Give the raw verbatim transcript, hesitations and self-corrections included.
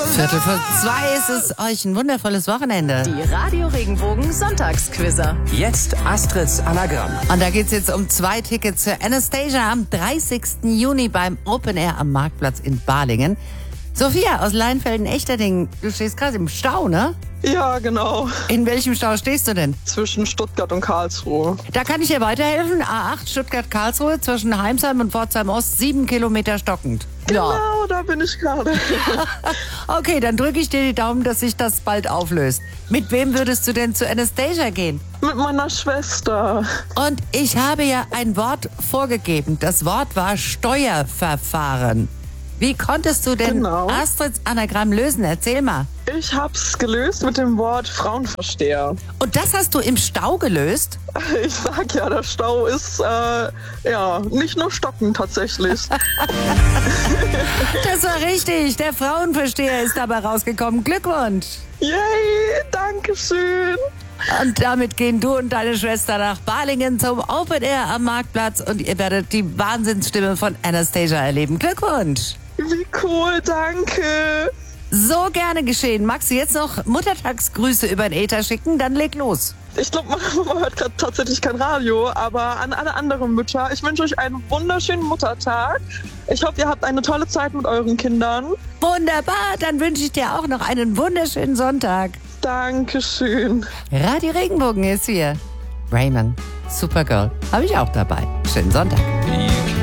Viertel vor zwei ist es. Euch ein wundervolles Wochenende. Die Radio Regenbogen Sonntagsquizzer. Jetzt Astrids Anagramm. Und da geht's jetzt um zwei Tickets für Anastasia am dreißigsten Juni beim Open Air am Marktplatz in Balingen. Sophia aus Leinfelden-Echterdingen, du stehst gerade im Stau, ne? Ja, genau. In welchem Stau stehst du denn? Zwischen Stuttgart und Karlsruhe. Da kann ich dir weiterhelfen. A acht Stuttgart-Karlsruhe zwischen Heimsheim und Pforzheim-Ost, sieben Kilometer stockend. Genau, da bin ich gerade. Okay, dann drücke ich dir die Daumen, dass sich das bald auflöst. Mit wem würdest du denn zu Anastasia gehen? Mit meiner Schwester. Und ich habe ja ein Wort vorgegeben. Das Wort war Steuerverfahren. Wie konntest du denn Genau. Astrids Anagramm lösen? Erzähl mal. Ich hab's gelöst mit dem Wort Frauenversteher. Und das hast du im Stau gelöst? Ich sag ja, der Stau ist, äh, ja, nicht nur stocken tatsächlich. Das war richtig. Der Frauenversteher ist dabei rausgekommen. Glückwunsch. Yay, danke schön. Und damit gehen du und deine Schwester nach Balingen zum Open Air am Marktplatz und ihr werdet die Wahnsinnsstimme von Anastasia erleben. Glückwunsch! Wie cool, danke. So gerne geschehen. Magst du jetzt noch Muttertagsgrüße über den Äther schicken? Dann leg los. Ich glaube, meine Mama hört gerade tatsächlich kein Radio, aber an alle anderen Mütter, ich wünsche euch einen wunderschönen Muttertag. Ich hoffe, ihr habt eine tolle Zeit mit euren Kindern. Wunderbar, dann wünsche ich dir auch noch einen wunderschönen Sonntag. Dankeschön. Radio Regenbogen ist hier. Raymond, Supergirl, habe ich auch dabei. Schönen Sonntag. You